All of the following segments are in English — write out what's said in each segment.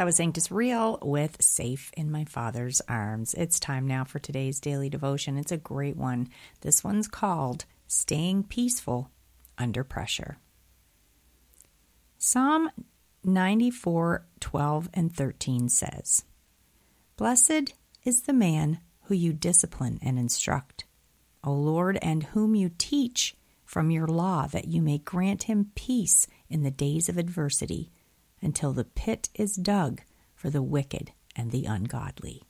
That was Sanctus Real with Safe in My Father's Arms. It's time now for today's daily devotion. It's a great one. This one's called Staying Peaceful Under Pressure. Psalm 94:12 and 13 says, Blessed is the man who you discipline and instruct, O Lord, and whom you teach from your law, that you may grant him peace in the days of adversity, until the pit is dug for the wicked and the ungodly.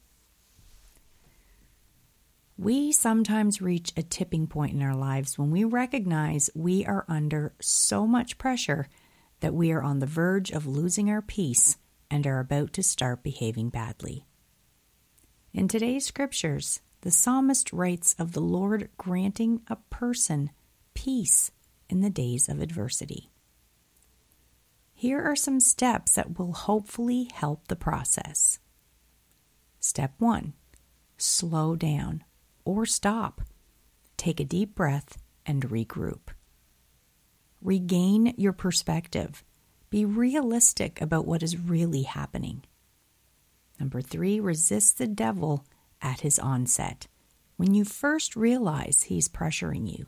We sometimes reach a tipping point in our lives when we recognize we are under so much pressure that we are on the verge of losing our peace and are about to start behaving badly. In today's scriptures, the psalmist writes of the Lord granting a person peace in the days of adversity. Here are some steps that will hopefully help the process. Step 1. Slow down or stop. Take a deep breath and regroup. Regain your perspective. Be realistic about what is really happening. Number 3, resist the devil at his onset, when you first realize he's pressuring you.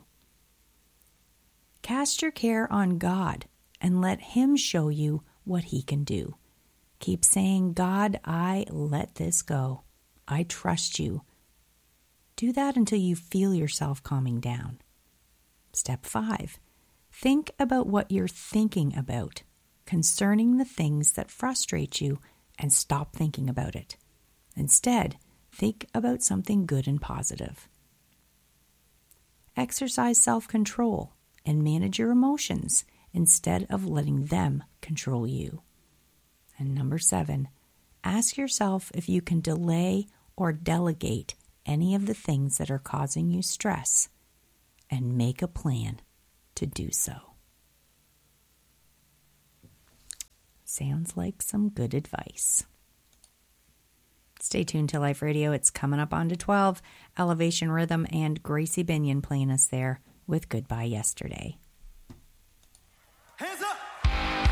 Cast your care on God and let him show you what he can do. Keep saying, God, I let this go. I trust you. Do that until you feel yourself calming down. Step 5. Think about what you're thinking about concerning the things that frustrate you and stop thinking about it. Instead, think about something good and positive. Exercise self-control and manage your emotions instead of letting them control you. And number 7, ask yourself if you can delay or delegate any of the things that are causing you stress and make a plan to do so. Sounds like some good advice. Stay tuned to Life Radio. It's coming up on to 12. Elevation Rhythm and Gracie Binion playing us there with Goodbye Yesterday.